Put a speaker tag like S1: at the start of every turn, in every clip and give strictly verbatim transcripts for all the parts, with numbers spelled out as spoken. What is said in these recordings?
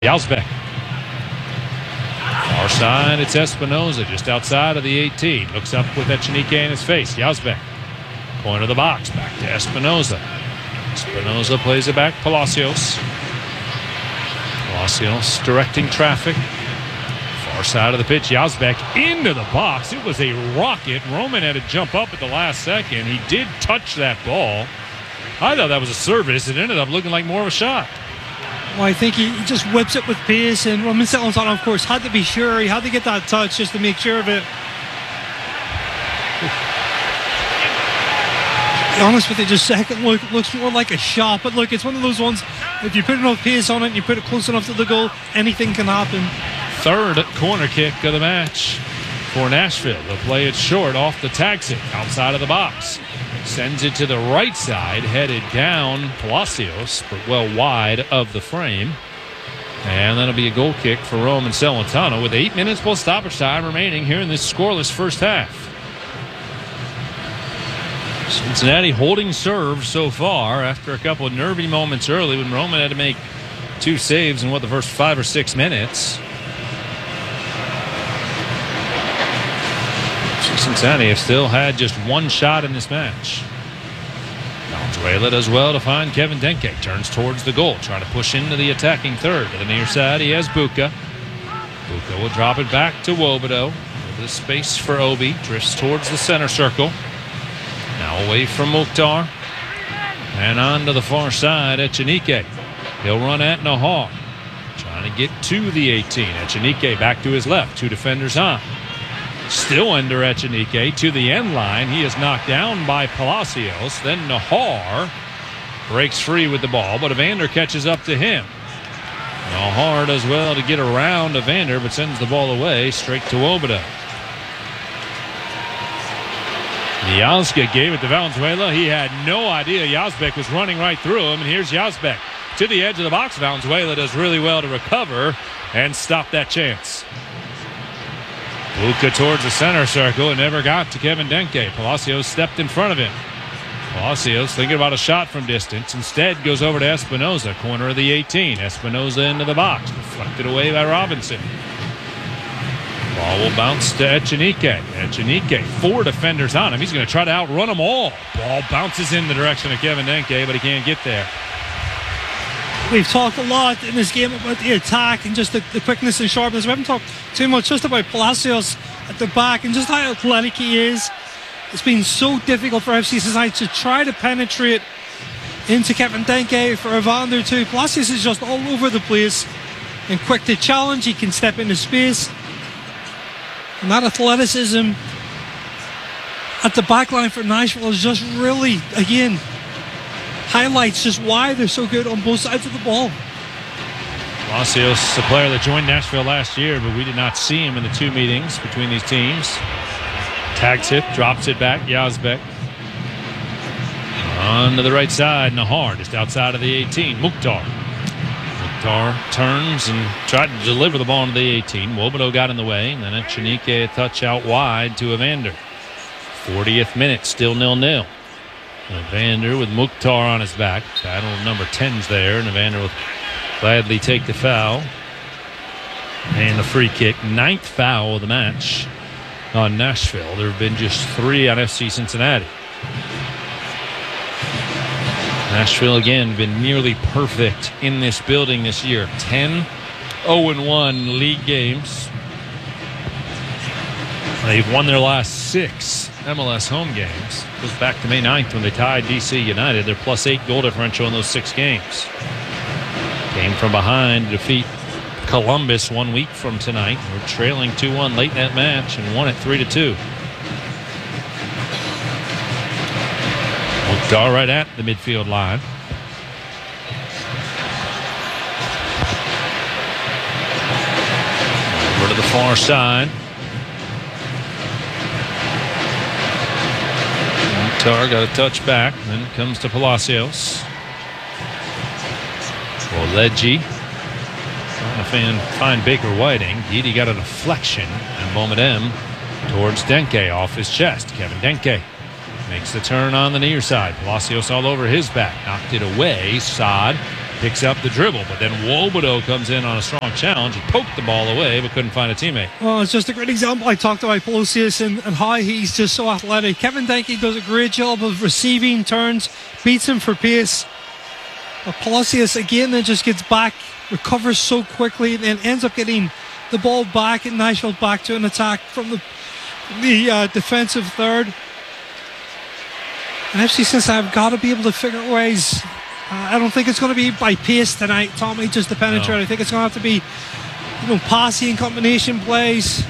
S1: Yazbek. Far side, it's Espinoza just outside of the eighteen. Looks up with Echenique in his face. Yazbek. Corner of the box. Back to Espinoza. Espinoza plays it back. Palacios. Palacios directing traffic. Far side of the pitch. Yazbek into the box. It was a rocket. Roman had to jump up at the last second. He did touch that ball. I thought that was a service. It ended up looking like more of a shot.
S2: Well, I think he just whips it with pace, and Roman Celentano, of course, had to be sure. He had to get that touch just to make sure of it. To be honest with you, just second look, it looks more like a shot. But look, it's one of those ones, if you put enough pace on it and you put it close enough to the goal, anything can happen.
S1: Third corner kick of the match for Nashville. They'll play it short off the taxi outside of the box. Sends it to the right side, headed down Palacios, but well wide of the frame. And that'll be a goal kick for Roman Celentano with eight minutes plus stoppage time remaining here in this scoreless first half. Cincinnati holding serve so far after a couple of nervy moments early when Roman had to make two saves in what, the first five or six minutes. Cincinnati have still had just one shot in this match. Valenzuela does well to find Kevin Denke. Turns towards the goal, trying to push into the attacking third. To the near side, he has Buka. Buka will drop it back to Wobodo. Over the space for Obi. Drifts towards the center circle. Now away from Mukhtar. And on to the far side, Echenique. He'll run at Nahar. Trying to get to the eighteen. Echenique back to his left. Two defenders on. Still under Echenique to the end line. He is knocked down by Palacios. Then Nahar breaks free with the ball, but Evander catches up to him. Nahar does well to get around Evander, but sends the ball away straight to Wobodo. Miazga gave it to Valenzuela. He had no idea Yazbek was running right through him, and here's Yazbek to the edge of the box. Valenzuela does really well to recover and stop that chance. Buka towards the center circle and never got to Kevin Denke. Palacios stepped in front of him. Palacios thinking about a shot from distance. Instead goes over to Espinoza, corner of the eighteen. Espinoza into the box, deflected away by Robinson. Ball will bounce to Echenique. Echenique, four defenders on him. He's going to try to outrun them all. Ball bounces in the direction of Kevin Denke, but he can't get there.
S2: We've talked a lot in this game about the attack and just the, the quickness and sharpness. We haven't talked too much just about Palacios at the back and just how athletic he is. It's been so difficult for F C Cincinnati to try to penetrate into Kevin Denke, for Evander too. Palacios is just all over the place and quick to challenge. He can step into space. And that athleticism at the back line for Nashville is just really, again, highlights just why they're so good on both sides of the ball.
S1: Palacios, a player that joined Nashville last year, but we did not see him in the two meetings between these teams. Tags hit, drops it back. Yazbek on to the right side. Nahar just outside of the eighteen. Mukhtar. Mukhtar turns and tried to deliver the ball into the eighteen. Wobodo got in the way, and then Echenique a touch out wide to Evander. fortieth minute, still nil nil. Evander with Mukhtar on his back. Battle of number tens there, and Evander will gladly take the foul. And the free kick. Ninth foul of the match on Nashville. There have been just three on F C Cincinnati. Nashville, again, been nearly perfect in this building this year. ten oh and one league games. They've won their last six M L S home games. Goes back to May ninth when they tied D C United. They're plus eight goal differential in those six games. Came from behind to defeat Columbus one week from tonight. We're trailing two one late in that match and won it three to two. Mukhtar right at the midfield line. Over to the far side. Mukhtar got a touch back, then comes to Palacios. Oleji trying to find, find Baker Whiting. Didi got a deflection, and Boumedienne towards Denke off his chest. Kevin Denke makes the turn on the near side. Palacios all over his back. Knocked it away. Saad picks up the dribble, but then Wobodeau comes in on a strong challenge. He poked the ball away, but couldn't find a teammate.
S2: Well, it's just a great example. I talked about Palacios and, and how he's just so athletic. Kevin Denke does a great job of receiving turns, beats him for pace. But Palacios, again, then just gets back, recovers so quickly, and then ends up getting the ball back, and Nashville back to an attack from the, from the uh, defensive third. And F C Cincinnati have got to be able to figure out ways. Uh, I don't think it's going to be by pace tonight, Tommy, just to penetrate. No. I think it's going to have to be, you know, passing combination plays.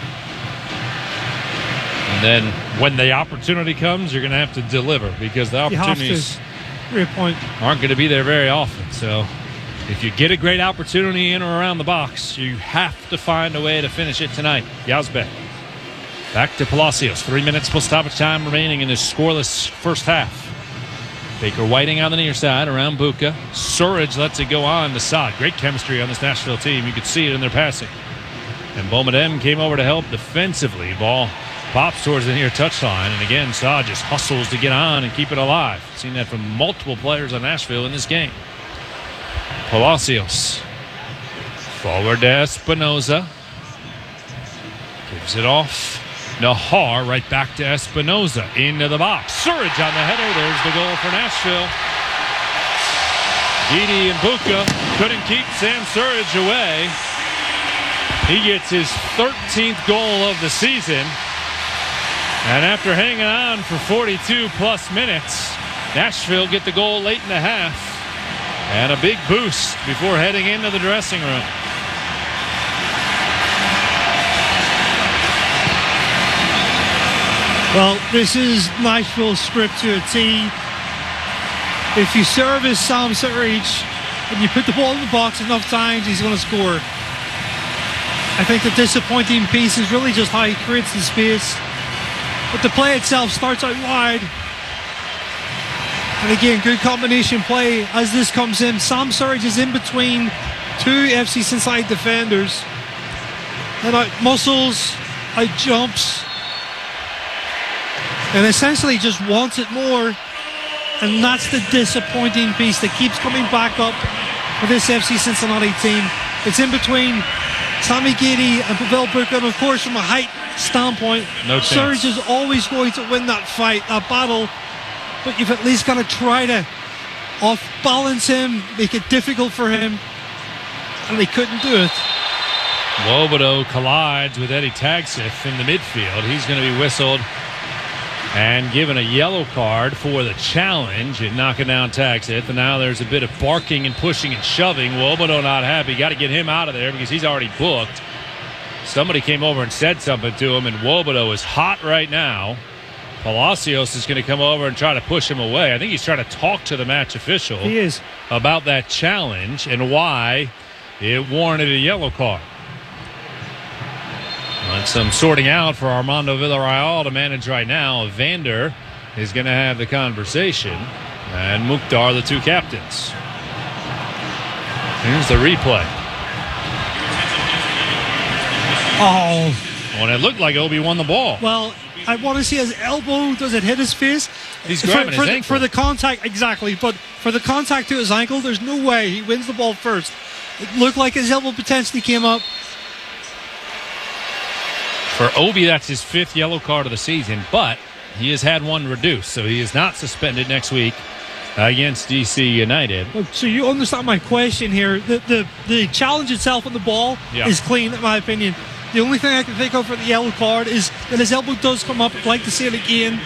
S1: And then when the opportunity comes, you're going to have to deliver, because the opportunities
S2: Great point.
S1: aren't going to be there very often. So if you get a great opportunity in or around the box, you have to find a way to finish it tonight. Yazbek. Back to Palacios. Three minutes plus stoppage time remaining in this scoreless first half. Baker Whiting on the near side around Buka. Surridge lets it go on to Saad. Great chemistry on this Nashville team. You could see it in their passing. And Boumedienne came over to help defensively. Ball pops towards the near touchline. And again, Saad just hustles to get on and keep it alive. Seen that from multiple players on Nashville in this game. Palacios. Forward to Espinoza. Gives it off. Nahar right back to Espinoza into the box. Surridge on the header. There's the goal for Nashville. Guidi and Buka couldn't keep Sam Surridge away. He gets his thirteenth goal of the season. And after hanging on for forty-two plus minutes, Nashville get the goal late in the half. And a big boost before heading into the dressing room.
S2: Well, this is Nashville's script to a T. If you service Sam Surridge and you put the ball in the box enough times, he's going to score. I think the disappointing piece is really just how he creates the space. But the play itself starts out wide. And again, good combination play as this comes in. Sam Surridge is in between two F C Cincinnati defenders. And out muscles, out jumps. And essentially just wants it more. And that's the disappointing piece that keeps coming back up for this F C Cincinnati team. It's in between Sammy Guidi and Pavel Buka. And of course, from a height standpoint,
S1: no
S2: Surridge is always going to win that fight, that battle. But you've at least got to try to off-balance him, make it difficult for him. And they couldn't do it.
S1: Wobodeau collides with Eddie Tagseth in the midfield. He's going to be whistled and given a yellow card for the challenge and knocking down Tagseth. And now there's a bit of barking and pushing and shoving. Wobodeau not happy. Got to get him out of there because he's already booked. Somebody came over and said something to him, and Wobodeau is hot right now. Palacios is going to come over and try to push him away. I think he's trying to talk to the match official.
S2: He is.
S1: About that challenge and why it warranted a yellow card. And some sorting out for Armando Villarreal to manage right now. Vander is going to have the conversation, and Mukhtar, the two captains. Here's the replay.
S2: Oh.
S1: Well, it looked like Obi won the ball.
S2: Well, I want to see his elbow. Does it hit his face?
S1: He's grabbing
S2: for, for
S1: his
S2: the,
S1: ankle.
S2: For the contact, exactly. But for the contact to his ankle, there's no way he wins the ball first. It looked like his elbow potentially came up.
S1: For Obi, that's his fifth yellow card of the season, but he has had one reduced, so he is not suspended next week against D C United.
S2: So you understand my question here. The the, the challenge itself on the ball
S1: yeah.
S2: is clean, in my opinion. The only thing I can think of for the yellow card is that his elbow does come up. I'd like to see it again.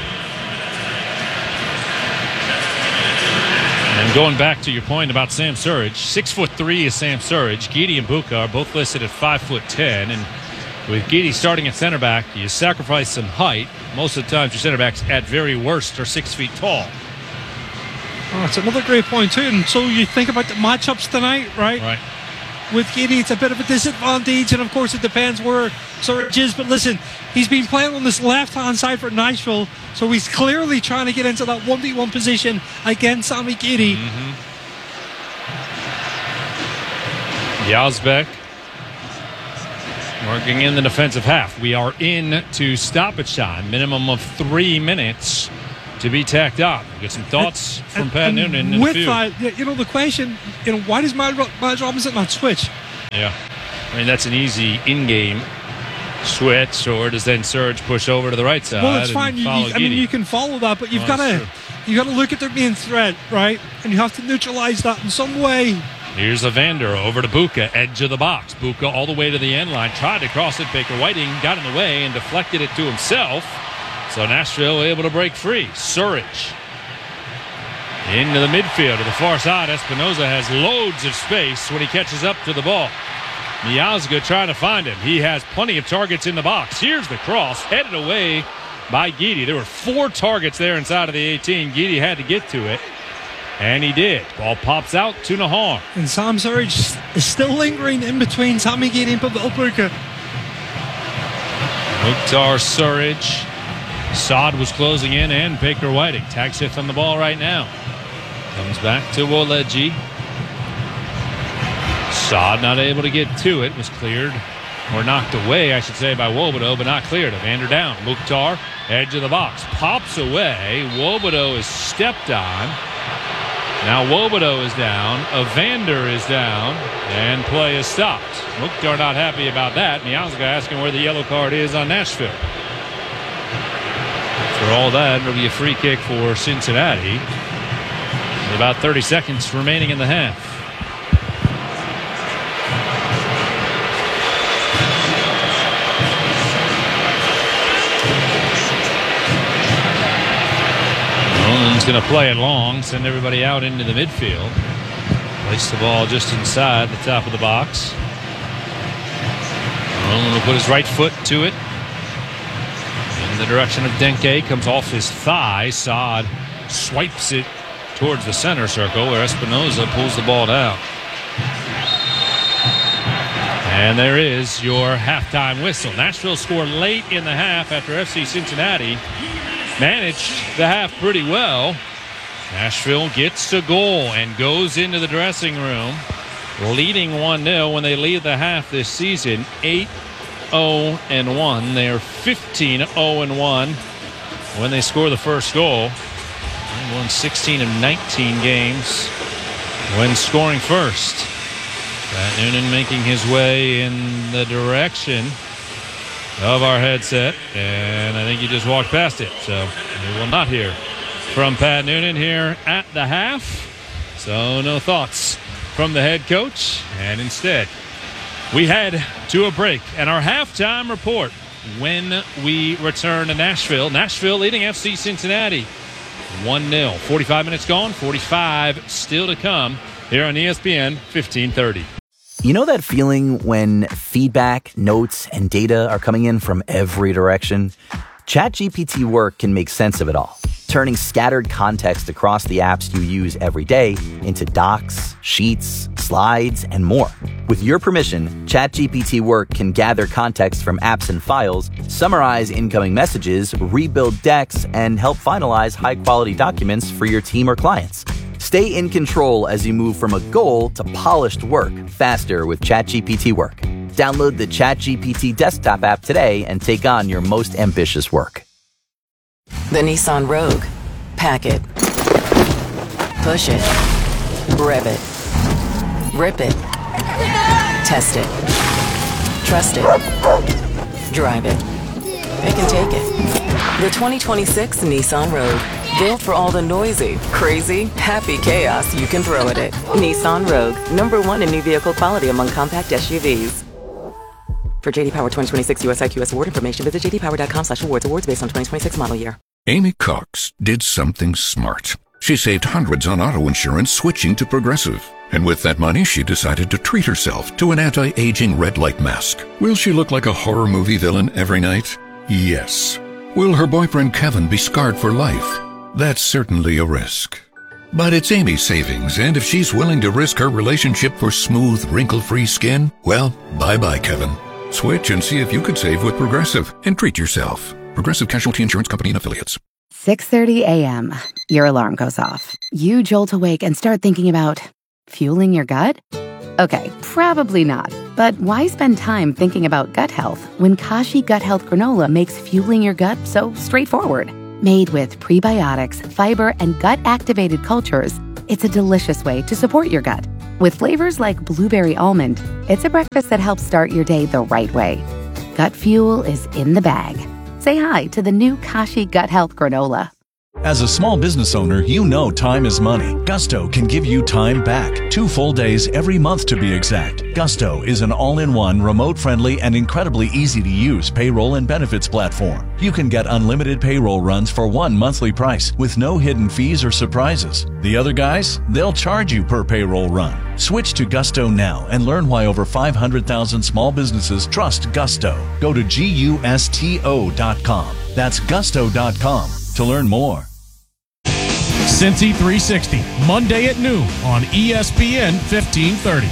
S1: And going back to your point about Sam Surridge, six foot three is Sam Surridge. Guidi and Buka are both listed at five foot ten, and with Guidi starting at center back, you sacrifice some height. Most of the times your center backs at very worst are six feet tall.
S2: Oh, that's another great point too. And so you think about the matchups tonight, right?
S1: Right.
S2: With Guidi, it's a bit of a disadvantage, and of course it depends where Surridge is. But listen, he's been playing on this left-hand side for Nashville, so he's clearly trying to get into that one v one position against Sammy Guidi.
S1: Mm-hmm. Yazbek working in the defensive half. We are in to stoppage time. Minimum of three minutes to be tacked on. We'll get some thoughts
S2: and,
S1: from
S2: and,
S1: Pat
S2: and
S1: Noonan in
S2: with
S1: the field.
S2: that, you know, the question, you know, why does Miles Robinson not switch?
S1: Yeah. I mean, that's an easy in-game switch, or does then Surge push over to the right side?
S2: Well, it's fine. You, you, I mean, you can follow that, but you've
S1: oh,
S2: got to you got to look at their main threat, right? And you have to neutralize that in some way.
S1: Here's Evander over to Buka, edge of the box. Buka all the way to the end line, tried to cross it. Baker Whiting got in the way and deflected it to himself. So Nashville able to break free. Surridge into the midfield to the far side. Espinoza has loads of space when he catches up to the ball. Miazga trying to find him. He has plenty of targets in the box. Here's the cross, headed away by Guidi. There were four targets there inside of the eighteen. Guidi had to get to it, and he did. Ball pops out to Nahar.
S2: And Sam Surridge is still lingering in between Sammy Guidi and Pavel Buka.
S1: Mukhtar Surridge. Saad was closing in, and Baker Whiting. Tag shift on the ball right now. Comes back to Woleji. Saad not able to get to it. Was cleared, or knocked away, I should say, by Wobodo, but not cleared. Evander down. Mukhtar, edge of the box. Pops away. Wobodo is stepped on. Now Wobodo is down. Evander is down. And play is stopped. Mukhtar not happy about that. Miazga asking where the yellow card is on Nashville. For all that, it'll be a free kick for Cincinnati. With about thirty seconds remaining in the half. Nolan's going to play it long, send everybody out into the midfield. Place the ball just inside the top of the box. Nolan will put his right foot to it. In the direction of Denke, comes off his thigh. Saad swipes it towards the center circle where Espinoza pulls the ball down. And there is your halftime whistle. Nashville scored late in the half after F C Cincinnati managed the half pretty well. Nashville gets a goal and goes into the dressing room leading one nil when they lead the half this season. eight oh and one. They are fifteen oh and one when they score the first goal. They won sixteen of nineteen games when scoring first. Pat Noonan making his way in the direction of our headset, and I think he just walked past it. So we will not hear from Pat Noonan here at the half. So no thoughts from the head coach, and instead we head to a break and our halftime report when we return to Nashville. Nashville leading F C Cincinnati one nil. forty-five minutes gone, forty-five still to come here on E S P N fifteen thirty.
S3: You know that feeling when feedback, notes, and data are coming in from every direction? ChatGPT Work can make sense of it all, turning scattered context across the apps you use every day into docs, sheets, slides, and more. With your permission, ChatGPT Work can gather context from apps and files, summarize incoming messages, rebuild decks, and help finalize high-quality documents for your team or clients. Stay in control as you move from a goal to polished work faster with ChatGPT Work. Download the ChatGPT desktop app today and take on your most ambitious work.
S4: The Nissan Rogue. Pack it. Push it. Rev it. Rip it. Test it. Trust it. Drive it. It can take it. The twenty twenty-six Nissan Rogue. Built for all the noisy, crazy, happy chaos you can throw at it. Nissan Rogue. Number one in new vehicle quality among compact S U Vs. For J D Power twenty twenty-six U S I Q S award information, visit j d power dot com slash awards. Awards based on twenty twenty-six model year.
S5: Amy Cox did something smart. She saved hundreds on auto insurance switching to Progressive. And with that money, she decided to treat herself to an anti-aging red light mask. Will she look like a horror movie villain every night? Yes. Will her boyfriend Kevin be scarred for life? That's certainly a risk. But it's Amy's savings, and if she's willing to risk her relationship for smooth, wrinkle-free skin, well, bye-bye, Kevin. Switch and see if you could save with Progressive and treat yourself. Progressive Casualty Insurance Company and Affiliates.
S6: six thirty a.m. Your alarm goes off. You jolt awake and start thinking about fueling your gut? Okay, probably not. But why spend time thinking about gut health when Kashi Gut Health Granola makes fueling your gut so straightforward? Made with prebiotics, fiber, and gut-activated cultures, it's a delicious way to support your gut. With flavors like blueberry almond, it's a breakfast that helps start your day the right way. Gut Fuel is in the bag. Say hi to the new Kashi Gut Health Granola.
S7: As a small business owner, you know time is money. Gusto can give you time back. Two full days every month to be exact. Gusto is an all-in-one, remote-friendly, and incredibly easy-to-use payroll and benefits platform. You can get unlimited payroll runs for one monthly price with no hidden fees or surprises. The other guys, they'll charge you per payroll run. Switch to Gusto now and learn why over five hundred thousand small businesses trust Gusto. Go to gusto dot com. That's gusto dot com to learn more.
S8: Cincy three sixty, Monday at noon on E S P N fifteen thirty.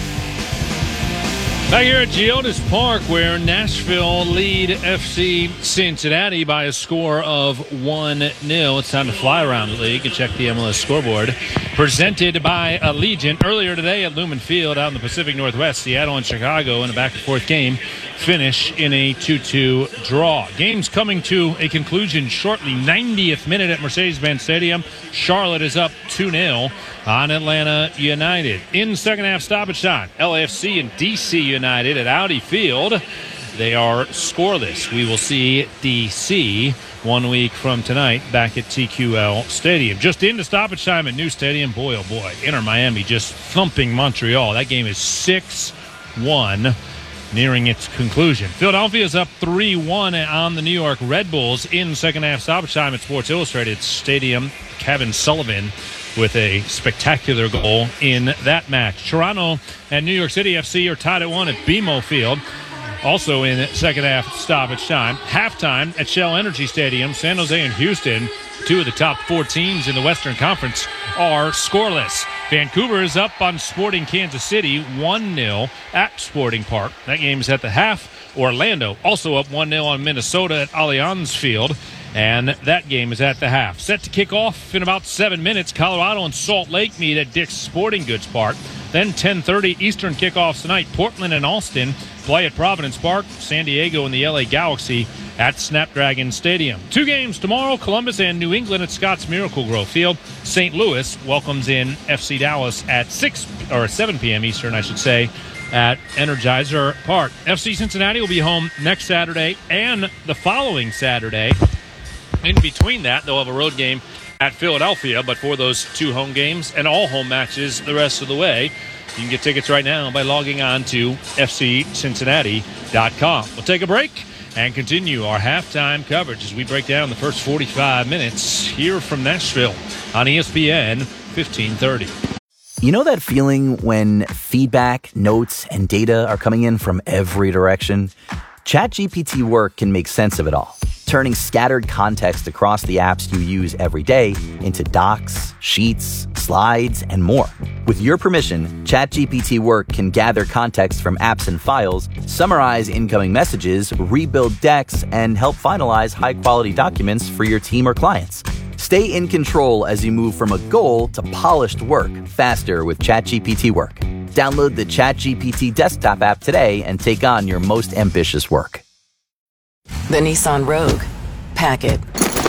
S1: Back here at Geodis Park, where Nashville lead F C Cincinnati by a score of one nil. It's time to fly around the league and check the M L S scoreboard. Presented by Allegiant. Earlier today at Lumen Field out in the Pacific Northwest, Seattle and Chicago in a back-and-forth game finish in a two two draw. Game's coming to a conclusion shortly. ninetieth minute at Mercedes-Benz Stadium. Charlotte is up two nil on Atlanta United. In second half stoppage time, L A F C and D C United at Audi Field. They are scoreless. We will see D C one week from tonight back at T Q L Stadium. Just into stoppage time at New Stadium. Boy, oh boy, Inter Miami just thumping Montreal. That game is six one. Nearing its conclusion. Philadelphia is up three one on the New York Red Bulls in second half stoppage time at Sports Illustrated Stadium. Kevin Sullivan with a spectacular goal in that match. Toronto and New York City F C are tied at one at B M O Field. Also in second half stoppage time. Halftime at Shell Energy Stadium. San Jose and Houston, two of the top four teams in the Western Conference, are scoreless. Vancouver is up on Sporting Kansas City one nil at Sporting Park. That game is at the half. Orlando also up one nil on Minnesota at Allianz Field. And that game is at the half. Set to kick off in about seven minutes. Colorado and Salt Lake meet at Dick's Sporting Goods Park. Then ten thirty Eastern kickoffs tonight. Portland and Austin play at Providence Park. San Diego and the L A Galaxy at Snapdragon Stadium. Two games tomorrow, Columbus and New England at Scott's Miracle Grow Field. Saint Louis welcomes in F C Dallas at six or seven p.m. Eastern, I should say, at Energizer Park. F C Cincinnati will be home next Saturday and the following Saturday. In between that, they'll have a road game at Philadelphia, but for those two home games and all home matches the rest of the way, you can get tickets right now by logging on to F C Cincinnati dot com. We'll take a break and continue our halftime coverage as we break down the first forty-five minutes here from Nashville on E S P N fifteen thirty.
S3: You know that feeling when feedback, notes, and data are coming in from every direction? ChatGPT Work can make sense of it all, turning scattered context across the apps you use every day into docs, sheets, slides, and more. With your permission, ChatGPT Work can gather context from apps and files, summarize incoming messages, rebuild decks, and help finalize high-quality documents for your team or clients. Stay in control as you move from a goal to polished work faster with ChatGPT Work. Download the ChatGPT desktop app today and take on your most ambitious work.
S4: The Nissan Rogue. Pack it.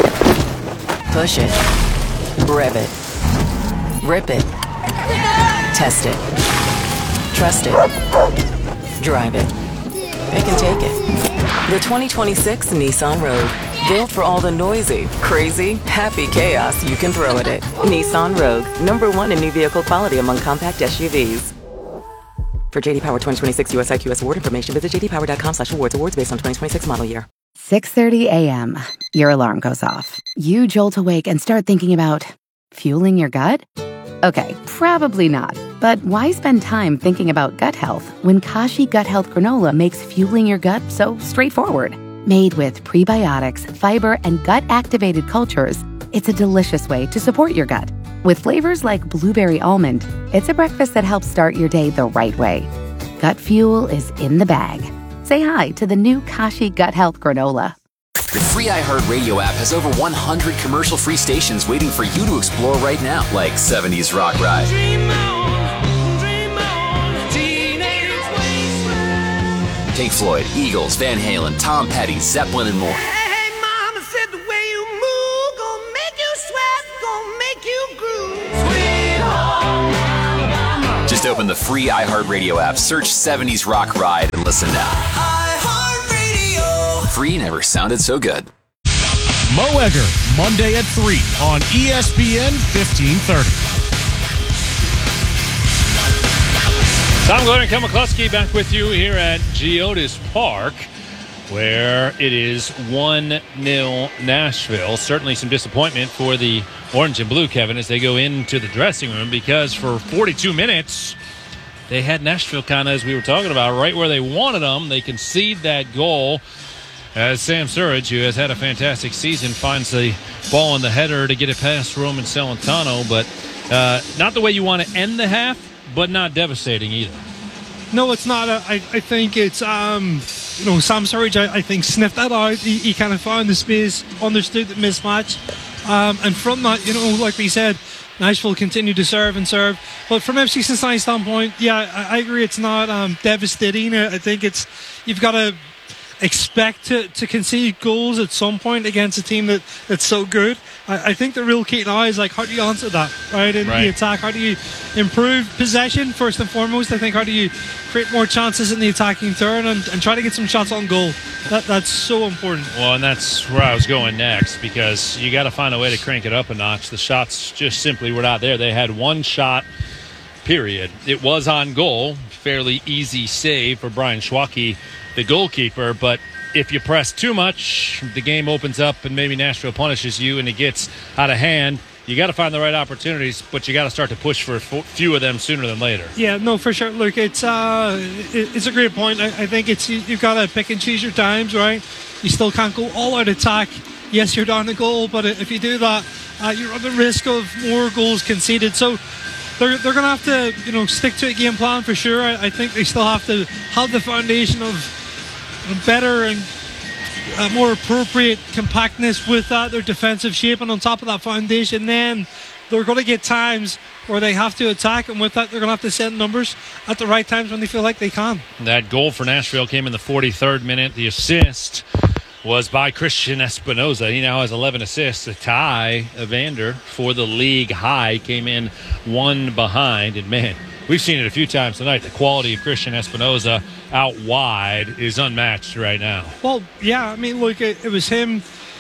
S4: Push it. Rev it. Rip it. Test it. Trust it. Drive it. It can take it. The twenty twenty-six Nissan Rogue. Built for all the noisy, crazy, happy chaos you can throw at it. Nissan Rogue. Number one in new vehicle quality among compact S U Vs. For J D Power twenty twenty-six U S I Q S award information, visit j d power dot com slash awards. Awards based on twenty twenty-six model year.
S6: six thirty a.m. Your alarm goes off. You jolt awake and start thinking about fueling your gut? Okay, probably not. But why spend time thinking about gut health when Kashi Gut Health Granola makes fueling your gut so straightforward? Made with prebiotics, fiber, and gut-activated cultures, it's a delicious way to support your gut. With flavors like blueberry almond, it's a breakfast that helps start your day the right way. Gut Fuel is in the bag. Say hi to the new Kashi Gut Health Granola.
S9: The free iHeartRadio app has over one hundred commercial-free stations waiting for you to explore right now, like seventies Rock Ride,
S10: Dream on, dream on, teenage wasteland.
S9: Pink Floyd, Eagles, Van Halen, Tom Petty, Zeppelin, and more.
S10: Hey, mama said the way you move gonna
S9: Just open the free iHeartRadio app, search seventies Rock Ride, and listen now. iHeartRadio. Free never sounded so good.
S8: Mo Egger, Monday at three on E S P N fifteen thirty.
S1: Tom Glenn and Kel McCluskey back with you here at Geodis Park, where it is one nil Nashville. Certainly some disappointment for the Orange and Blue, Kevin, as they go into the dressing room, because for forty-two minutes, they had Nashville kind of, as we were talking about, right where they wanted them. They concede that goal as Sam Surridge, who has had a fantastic season, finds the ball in the header to get it past Roman Celentano. But uh, not the way you want to end the half, but not devastating either.
S2: No, it's not. A, I, I think it's, um, you know, Sam Surridge, I, I think, sniffed that out. He, he kind of found the space, understood the mismatch. Um, and from that, you know, like we said, Nashville continued to serve and serve. But from F C Cincinnati's standpoint, yeah, I, I agree it's not um, devastating. I think it's, you've got to expect to, to concede goals at some point against a team that, that's so good. I, I think the real key now is, like, how do you answer that, right, in
S1: right.
S2: the attack? How do you improve possession, first and foremost? I think how do you create more chances in the attacking third and, and try to get some shots on goal? That That's so important.
S1: Well, and that's where I was going next, because you got to find a way to crank it up a notch. The shots just simply were not there. They had one shot, period. It was on goal. Fairly easy save for Brian Schwacke, the goalkeeper, but if you press too much, the game opens up and maybe Nashville punishes you and it gets out of hand. You got to find the right opportunities, but you got to start to push for a few of them sooner than later.
S2: Yeah, no, for sure. Look, it's uh, it's a great point. I, I think it's you've got to pick and choose your times, right? You still can't go all out attack. Yes, you're down the goal, but if you do that, uh, you run the risk of more goals conceded. So they're they're going to have to, you know, stick to a game plan for sure. I, I think they still have to have the foundation of better and uh, more appropriate compactness with that, their defensive shape, and on top of that foundation, then they're going to get times where they have to attack, and with that, they're going to have to send numbers at the right times when they feel like they can.
S1: That goal for Nashville came in the forty-third minute. The assist was by Christian Espinoza. He now has eleven assists. A tie, Evander, for the league high, came in one behind, and man, we've seen it a few times tonight. The quality of Christian Espinoza out wide is unmatched right now.
S2: Well, yeah, I mean, look, it, it was him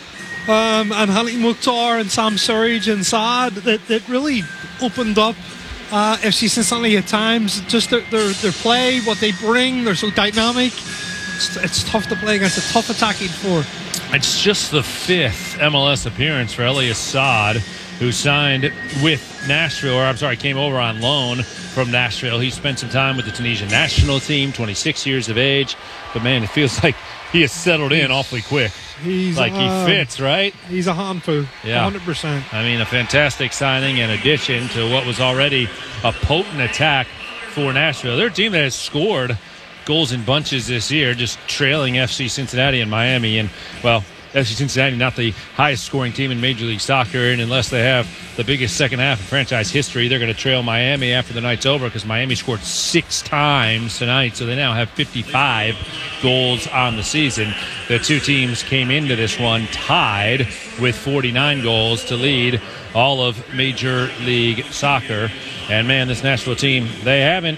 S2: um, and Hani Mukhtar and Sam Surridge and Saad that, that really opened up uh, F C Cincinnati at times. Just their, their, their play, what they bring, they're so dynamic. It's, it's tough to play against a tough attacking four.
S1: It's just the fifth M L S appearance for Elias Saad, who signed with Nashville, or I'm sorry, came over on loan from Nashville. He spent some time with the Tunisian national team, twenty-six years of age. But, man, it feels like he has settled in awfully quick.
S2: He's
S1: like
S2: uh,
S1: he fits, right?
S2: He's a handful,
S1: yeah.
S2: one hundred percent.
S1: I mean, a fantastic signing in addition to what was already a potent attack for Nashville. They're a team that has scored goals in bunches this year, just trailing F C Cincinnati and Miami. And, well, F C Cincinnati, not the highest scoring team in Major League Soccer, and unless they have the biggest second half in franchise history, they're going to trail Miami after the night's over, because Miami scored six times tonight, so they now have fifty-five goals on the season. The two teams came into this one tied with forty-nine goals to lead all of Major League Soccer. And, man, this Nashville team, they haven't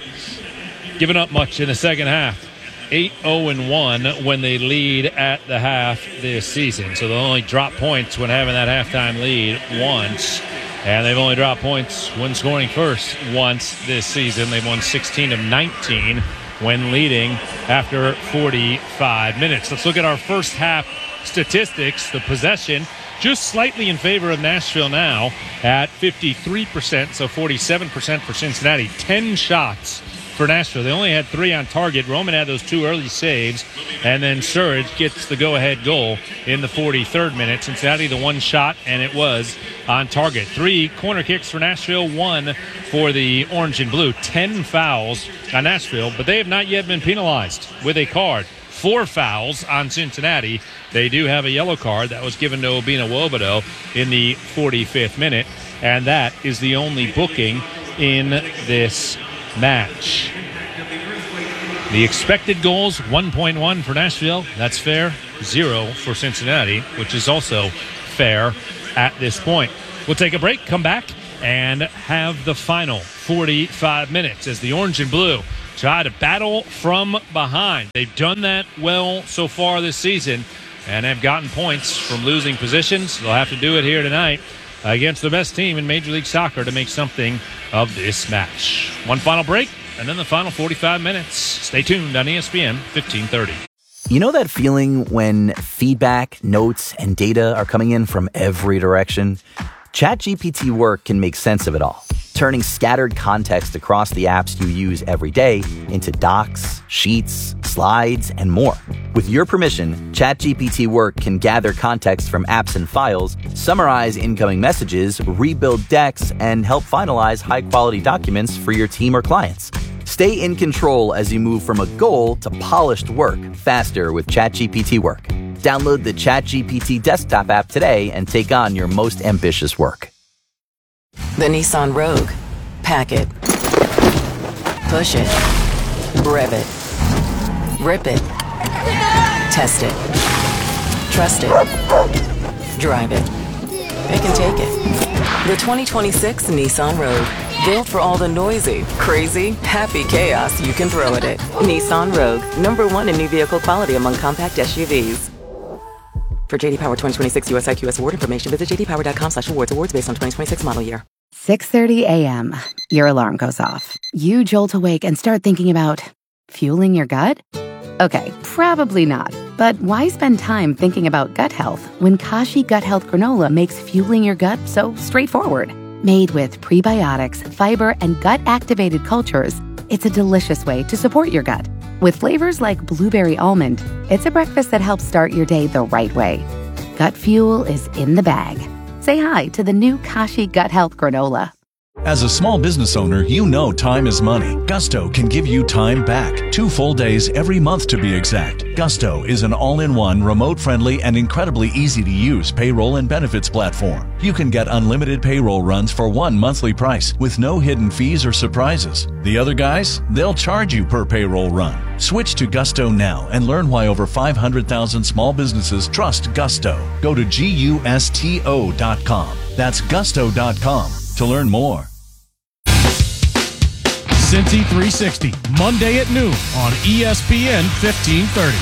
S1: given up much in the second half. eight oh one when they lead at the half this season. So they'll only drop points when having that halftime lead once. And they've only dropped points when scoring first once this season. They've won sixteen of nineteen when leading after forty-five minutes. Let's look at our first half statistics. The possession just slightly in favor of Nashville now at fifty-three percent, so forty-seven percent for Cincinnati. ten shots for Nashville. They only had three on target. Roman had those two early saves, and then Surridge gets the go-ahead goal in the forty-third minute. Cincinnati the one shot, and it was on target. Three corner kicks for Nashville, one for the Orange and Blue. Ten fouls on Nashville, but they have not yet been penalized with a card. Four fouls on Cincinnati. They do have a yellow card that was given to Obina Nwobodo in the forty-fifth minute, and that is the only booking in this match. The expected goals, one point one for Nashville. That's fair. Zero for Cincinnati, which is also fair at this point. We'll take a break, come back, and have the final forty-five minutes as the orange and blue try to battle from behind. They've done that well so far this season and have gotten points from losing positions. They'll have to do it here tonight against the best team in Major League Soccer to make something of this match. One final break, and then the final forty-five minutes. Stay tuned on E S P N fifteen thirty.
S3: You know that feeling when feedback, notes, and data are coming in from every direction? ChatGPT Work can make sense of it all, turning scattered context across the apps you use every day into docs, sheets, slides, and more. With your permission, ChatGPT Work can gather context from apps and files, summarize incoming messages, rebuild decks, and help finalize high-quality documents for your team or clients. Stay in control as you move from a goal to polished work faster with ChatGPT Work. Download the ChatGPT desktop app today and take on your most ambitious work.
S4: The Nissan Rogue. Pack it. Push it. Rev it. Rip it. Test it. Trust it. Drive it. It can take it. The twenty twenty-six Nissan Rogue. Built for all the noisy, crazy, happy chaos you can throw at it. Nissan Rogue. Number one in new vehicle quality among compact S U Vs. For J D Power twenty twenty-six U S I Q S award information, visit j d power dot com slash awards. Awards based on twenty twenty-six model year.
S6: six thirty a.m. Your alarm goes off. You jolt awake and start thinking about fueling your gut? Okay, probably not. But why spend time thinking about gut health when Kashi Gut Health Granola makes fueling your gut so straightforward? Made with prebiotics, fiber, and gut-activated cultures, it's a delicious way to support your gut. With flavors like blueberry almond, it's a breakfast that helps start your day the right way. Gut fuel is in the bag. Say hi to the new Kashi Gut Health Granola.
S7: As a small business owner, you know time is money. Gusto can give you time back. Two full days every month to be exact. Gusto is an all-in-one, remote-friendly, and incredibly easy-to-use payroll and benefits platform. You can get unlimited payroll runs for one monthly price with no hidden fees or surprises. The other guys, they'll charge you per payroll run. Switch to Gusto now and learn why over five hundred thousand small businesses trust Gusto. Go to gusto dot com. That's gusto dot com to learn more.
S8: Cincy three sixty, Monday at noon on E S P N fifteen thirty.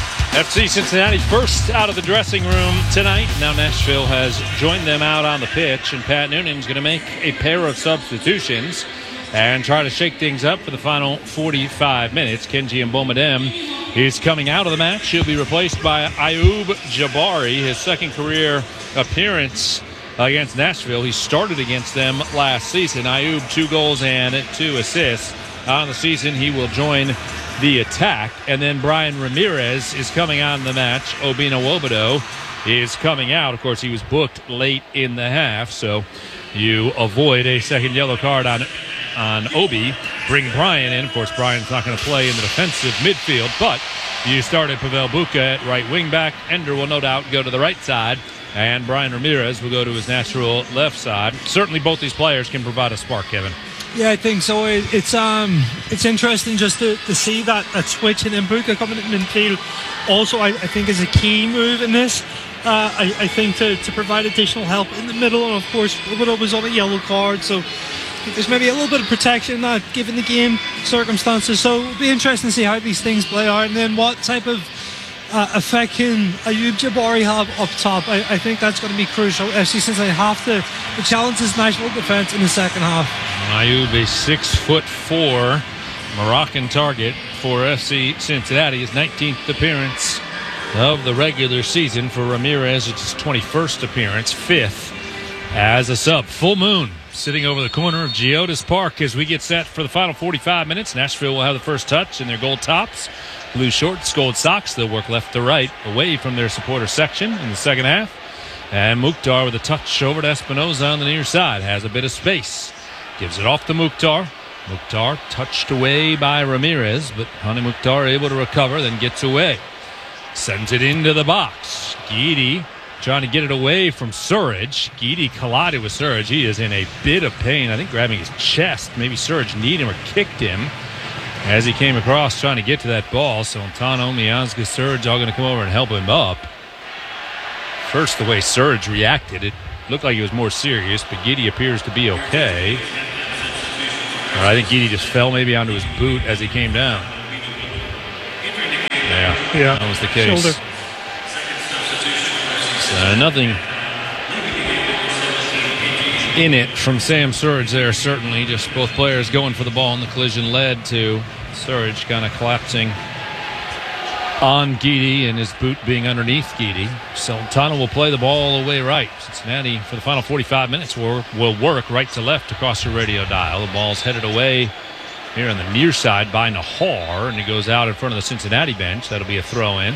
S1: F C Cincinnati first out of the dressing room tonight. Now Nashville has joined them out on the pitch, and Pat Noonan's going to make a pair of substitutions and try to shake things up for the final forty-five minutes. Kenji Mbomedem is coming out of the match. He'll be replaced by Ayoub Jabari, his second career appearance against Nashville. He started against them last season. Ayoub, two goals and two assists on the season. He will join the attack. And then Brian Ramirez is coming on in the match. Obina Wobodo is coming out. Of course, he was booked late in the half, so you avoid a second yellow card on on Obi. Bring Brian in. Of course, Brian's not going to play in the defensive midfield, but you started Pavel Buka at right wing back. Ender will no doubt go to the right side, and Brian Ramirez will go to his natural left side. Certainly both these players can provide a spark, Kevin.
S2: Yeah, I think so. It, it's um, it's interesting just to, to see that, that switch, and then Buka coming in midfield also, I, I think, is a key move in this. Uh, I, I think to, to provide additional help in the middle, and of course, Wobodo was on a yellow card, so I think there's maybe a little bit of protection in that, given the game circumstances. So it'll be interesting to see how these things play out, and then what type of Uh, effect can Ayoub Jabari have up top. I, I think that's going to be crucial. F C Cincinnati have to, to challenge this Nashville defense in the second half.
S1: Ayoub, a six foot four Moroccan target for F C Cincinnati, his nineteenth appearance of the regular season. For Ramirez, it's his twenty-first appearance, fifth as a sub. Full moon sitting over the corner of Geodis Park as we get set for the final forty-five minutes. Nashville will have the first touch in their gold tops. Blue shorts, gold socks. They'll work left to right away from their supporter section in the second half. And Mukhtar with a touch over to Espinoza on the near side. Has a bit of space. Gives it off to Mukhtar. Mukhtar touched away by Ramirez, but Hani Mukhtar able to recover, then gets away. Sends it into the box. Guidi trying to get it away from Surridge. Guidi collided with Surridge. He is in a bit of pain. I think grabbing his chest. Maybe Surridge kneed him or kicked him as he came across trying to get to that ball. So Tano, Miazga, Surridge all going to come over and help him up. First, the way Surridge reacted, it looked like it was more serious, but Guidi appears to be okay. Or I think Geedy just fell maybe onto his boot as he came down. Yeah,
S2: Yeah.
S1: that was the case.
S2: Shoulder.
S1: So nothing in it from Sam Surridge there, certainly. Just both players going for the ball, and the collision led to Surridge kind of collapsing on Geedy and his boot being underneath Geedy. Celentano will play the ball away right. Cincinnati, for the final forty-five minutes, will, will work right to left across the radio dial. The ball's headed away here on the near side by Nahar, and he goes out in front of the Cincinnati bench. That'll be a throw-in.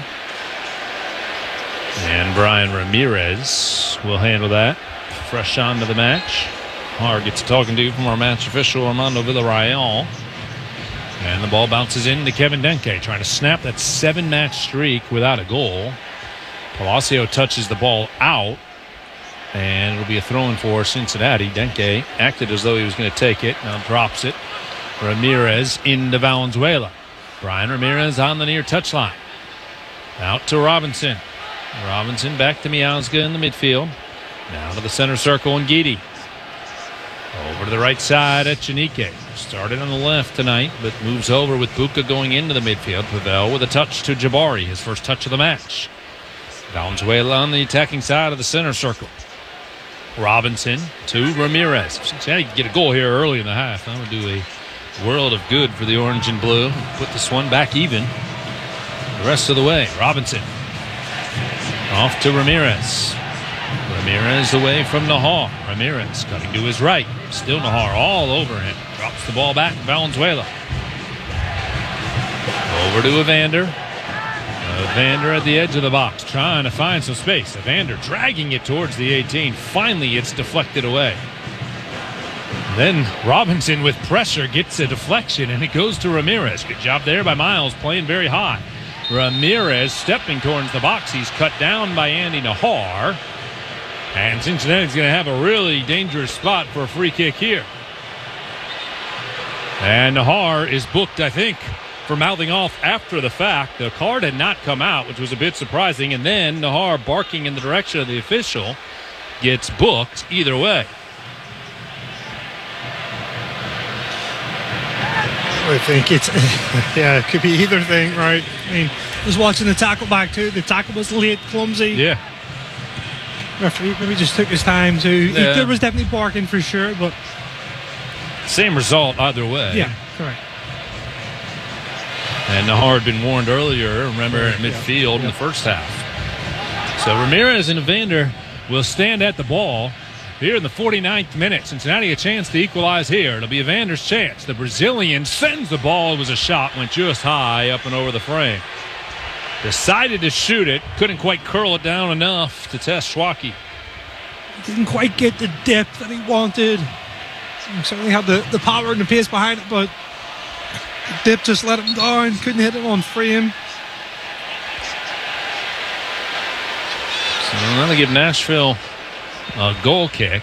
S1: And Brian Ramirez will handle that. Fresh on to the match. Nahar gets a talking to from our match official, Armando Villarreal. And the ball bounces in to Kevin Denke, trying to snap that seven-match streak without a goal. Palacio touches the ball out, and it'll be a throw-in for Cincinnati. Denke acted as though he was going to take it, now drops it. Ramirez into Valenzuela. Brian Ramirez on the near touchline. Out to Robinson. Robinson back to Miazga in the midfield. Now to the center circle and Geedy. Over to the right side at Echenique. Started on the left tonight, but moves over with Buka going into the midfield. Pavel with a touch to Jabari, his first touch of the match. Valenzuela on the attacking side of the center circle. Robinson to Ramirez. Cincinnati could get a goal here early in the half. That would do a world of good for the orange and blue. Put this one back even the rest of the way. Robinson off to Ramirez. Ramirez away from Nahar. Ramirez cutting to his right. Still Nahar all over him. Drops the ball back. Valenzuela. Over to Evander. Evander at the edge of the box, trying to find some space. Evander dragging it towards the eighteen. Finally, it's deflected away. Then Robinson with pressure gets a deflection, and it goes to Ramirez. Good job there by Miles, playing very high. Ramirez stepping towards the box. He's cut down by Andy Nahar. And Cincinnati's going to have a really dangerous spot for a free kick here. And Nahar is booked, I think, for mouthing off after the fact. The card had not come out, which was a bit surprising. And then Nahar, barking in the direction of the official, gets booked either way.
S2: I think it's, yeah, it could be either thing, right? I mean, just watching the tackle back too. The tackle was late, clumsy.
S1: Yeah.
S2: Referee maybe just took his time to.
S1: Yeah.
S2: There was definitely barking for sure, but
S1: same result either way.
S2: Yeah, correct.
S1: And Nahar had been warned earlier, remember, at midfield yeah. in the first half. So Ramirez and Evander will stand at the ball here in the forty-ninth minute. Cincinnati a chance to equalize here. It'll be Evander's chance. The Brazilian sends the ball. It was a shot, went just high up and over the frame. Decided to shoot it, couldn't quite curl it down enough to test Schwacke.
S2: Didn't quite get the depth that he wanted. He certainly had the, the power and the pace behind it, but the dip just let him down. Couldn't hit it on frame.
S1: So that'll give Nashville a goal kick.